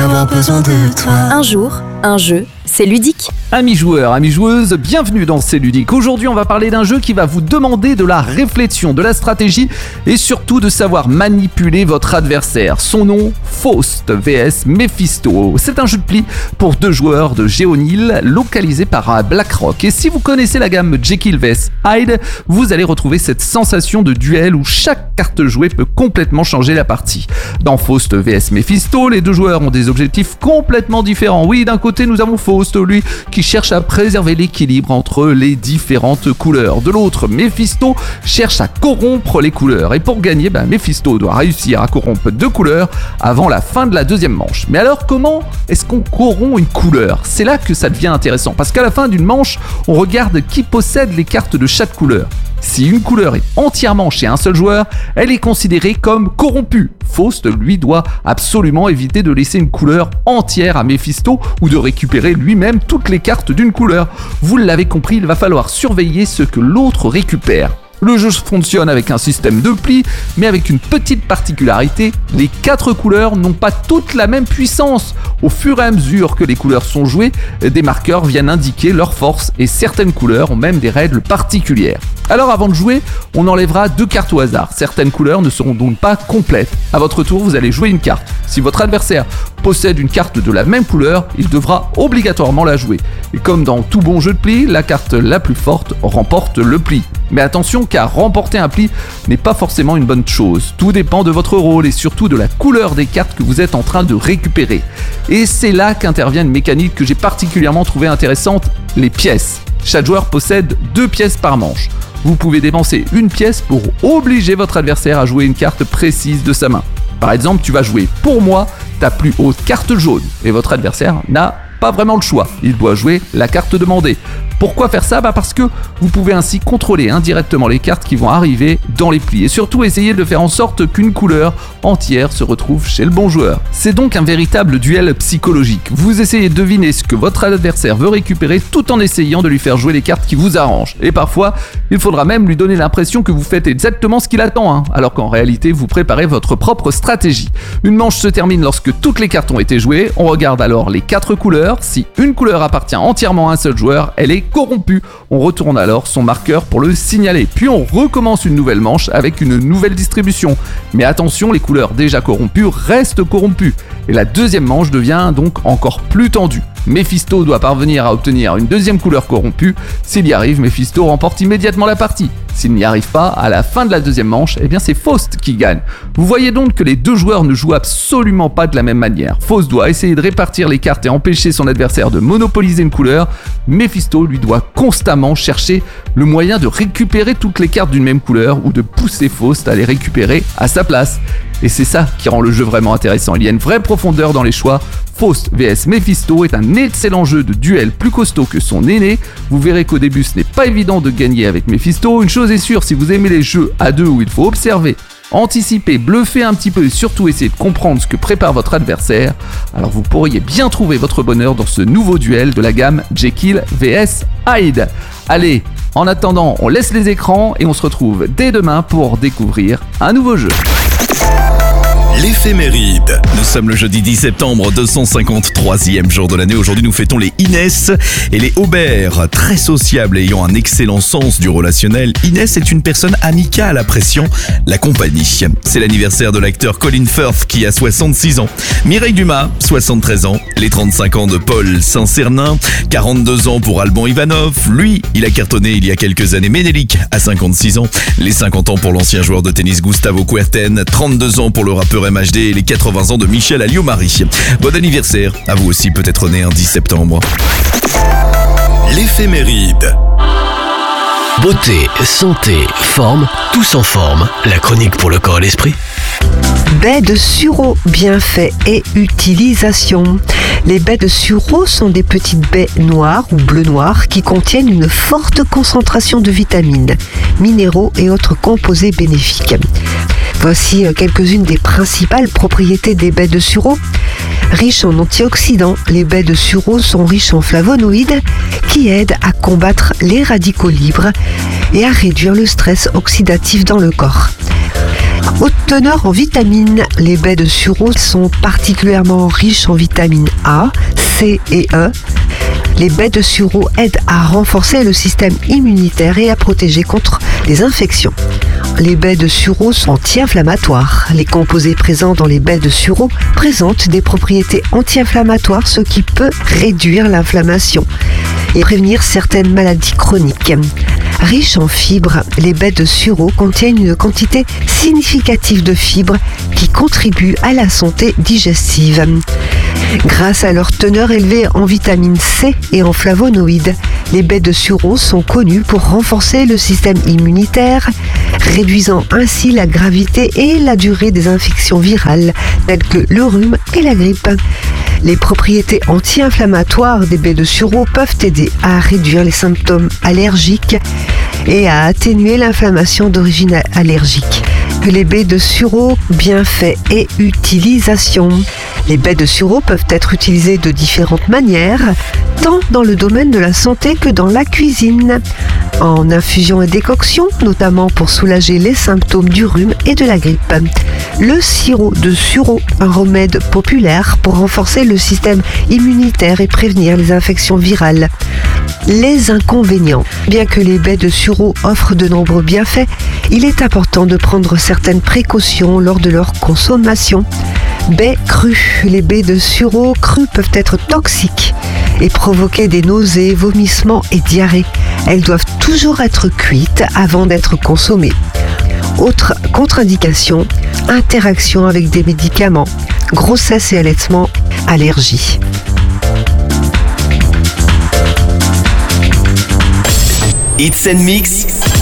avoir besoin de toi. Un jour, un jeu, c'est ludique. Amis joueurs, amis joueuses, bienvenue dans C'est ludique. Aujourd'hui, on va parler d'un jeu qui va vous demander de la réflexion, de la stratégie et surtout de savoir manipuler votre adversaire. Son nom, Faust vs Mephisto. C'est un jeu de pli pour 2 joueurs de Géonil, localisé par BlackRock. Et si vous connaissez la gamme Jekyll vs Hyde, vous allez retrouver cette sensation de duel où chaque carte jouée peut complètement changer la partie. Dans Faust vs Mephisto, les 2 joueurs ont des objectifs complètement différents. Oui, d'un côté, nous avons Faust, lui, qui cherche à préserver l'équilibre entre les différentes couleurs. De l'autre, Mephisto cherche à corrompre les couleurs. Et pour gagner, Mephisto doit réussir à corrompre 2 couleurs avant la fin de la 2e manche. Mais alors, comment est-ce qu'on corrompt une couleur ? C'est là que ça devient intéressant, parce qu'à la fin d'une manche, on regarde qui possède les cartes de chaque couleur. Si une couleur est entièrement chez un seul joueur, elle est considérée comme corrompue. Faust, lui, doit absolument éviter de laisser une couleur entière à Mephisto ou de récupérer lui-même toutes les cartes d'une couleur. Vous l'avez compris, il va falloir surveiller ce que l'autre récupère. Le jeu fonctionne avec un système de plis, mais avec une petite particularité, les 4 couleurs n'ont pas toutes la même puissance. Au fur et à mesure que les couleurs sont jouées, des marqueurs viennent indiquer leur force et certaines couleurs ont même des règles particulières. Alors avant de jouer, on enlèvera 2 cartes au hasard. Certaines couleurs ne seront donc pas complètes. À votre tour, vous allez jouer une carte. Si votre adversaire possède une carte de la même couleur, il devra obligatoirement la jouer. Et comme dans tout bon jeu de pli, la carte la plus forte remporte le pli. Mais attention, car remporter un pli n'est pas forcément une bonne chose. Tout dépend de votre rôle et surtout de la couleur des cartes que vous êtes en train de récupérer. Et c'est là qu'intervient une mécanique que j'ai particulièrement trouvée intéressante, les pièces. Chaque joueur possède 2 pièces par manche. Vous pouvez dépenser une pièce pour obliger votre adversaire à jouer une carte précise de sa main. Par exemple, tu vas jouer pour moi ta plus haute carte jaune et votre adversaire n'a pas vraiment le choix. Il doit jouer la carte demandée. Pourquoi faire ça ? Parce que vous pouvez ainsi contrôler indirectement les cartes qui vont arriver dans les plis et surtout essayer de faire en sorte qu'une couleur entière se retrouve chez le bon joueur. C'est donc un véritable duel psychologique. Vous essayez de deviner ce que votre adversaire veut récupérer tout en essayant de lui faire jouer les cartes qui vous arrangent. Et parfois, il faudra même lui donner l'impression que vous faites exactement ce qu'il attend, alors qu'en réalité, vous préparez votre propre stratégie. Une manche se termine lorsque toutes les cartes ont été jouées. On regarde alors les 4 couleurs. Si une couleur appartient entièrement à un seul joueur, elle est corrompue. On retourne alors son marqueur pour le signaler. Puis on recommence une nouvelle manche avec une nouvelle distribution. Mais attention, les couleurs déjà corrompues restent corrompues. Et la 2e manche devient donc encore plus tendue. Mephisto doit parvenir à obtenir une 2e couleur corrompue. S'il y arrive, Mephisto remporte immédiatement la partie. S'il n'y arrive pas, à la fin de la 2e manche, c'est Faust qui gagne. Vous voyez donc que les 2 joueurs ne jouent absolument pas de la même manière. Faust doit essayer de répartir les cartes et empêcher son adversaire de monopoliser une couleur. Mephisto, lui, doit constamment chercher le moyen de récupérer toutes les cartes d'une même couleur ou de pousser Faust à les récupérer à sa place. Et c'est ça qui rend le jeu vraiment intéressant. Il y a une vraie profondeur dans les choix. Faust vs Mephisto est un excellent jeu de duel plus costaud que son aîné. Vous verrez qu'au début ce n'est pas évident de gagner avec Mephisto. Une chose est sûre, si vous aimez les jeux à 2 où il faut observer, anticiper, bluffer un petit peu et surtout essayer de comprendre ce que prépare votre adversaire, alors vous pourriez bien trouver votre bonheur dans ce nouveau duel de la gamme Jekyll vs Hyde. Allez, en attendant, on laisse les écrans et on se retrouve dès demain pour découvrir un nouveau jeu. L'éphéméride. Nous sommes le jeudi 10 septembre, 253e jour de l'année. Aujourd'hui, nous fêtons les Inès et les Aubert. Très sociable et ayant un excellent sens du relationnel, Inès est une personne amicale appréciant la compagnie. C'est l'anniversaire de l'acteur Colin Firth qui a 66 ans. Mireille Dumas, 73 ans. Les 35 ans de Paul Saint-Cernin. 42 ans pour Alban Ivanov. Lui, il a cartonné il y a quelques années. Ménélique à 56 ans. Les 50 ans pour l'ancien joueur de tennis Gustavo Kuerten. 32 ans pour le rappeur MHD et les 80 ans de Michel Alliot-Marie. Bon anniversaire, à vous aussi peut-être né un 10 septembre. L'éphéméride. Beauté, santé, forme, tous en forme. La chronique pour le corps et l'esprit. Baies de sureau, bienfaits et utilisation. Les baies de sureau sont des petites baies noires ou bleu-noires qui contiennent une forte concentration de vitamines, minéraux et autres composés bénéfiques. Voici quelques-unes des principales propriétés des baies de sureau. Riches en antioxydants, les baies de sureau sont riches en flavonoïdes qui aident à combattre les radicaux libres et à réduire le stress oxydatif dans le corps. Haute teneur en vitamines, les baies de sureau sont particulièrement riches en vitamines A, C et E. Les baies de sureau aident à renforcer le système immunitaire et à protéger contre les infections. Les baies de sureau sont anti-inflammatoires. Les composés présents dans les baies de sureau présentent des propriétés anti-inflammatoires, ce qui peut réduire l'inflammation et prévenir certaines maladies chroniques. Riches en fibres, les baies de sureau contiennent une quantité significative de fibres qui contribuent à la santé digestive. Grâce à leur teneur élevée en vitamine C et en flavonoïdes, les baies de sureau sont connues pour renforcer le système immunitaire, réduisant ainsi la gravité et la durée des infections virales telles que le rhume et la grippe. Les propriétés anti-inflammatoires des baies de sureau peuvent aider à réduire les symptômes allergiques et à atténuer l'inflammation d'origine allergique. Les baies de sureau, bienfaits et utilisation. Les baies de sureau peuvent être utilisées de différentes manières, tant dans le domaine de la santé que dans la cuisine. En infusion et décoction, notamment pour soulager les symptômes du rhume et de la grippe. Le sirop de sureau, un remède populaire pour renforcer le système immunitaire et prévenir les infections virales. Les inconvénients. Bien que les baies de sureau offrent de nombreux bienfaits, il est important de prendre certaines précautions lors de leur consommation. Baies crues. Les baies de sureau crues peuvent être toxiques et provoquer des nausées, vomissements et diarrhées. Elles doivent toujours être cuites avant d'être consommées. Autre contre-indication, interaction avec des médicaments, grossesse et allaitement, allergie. It's and Mix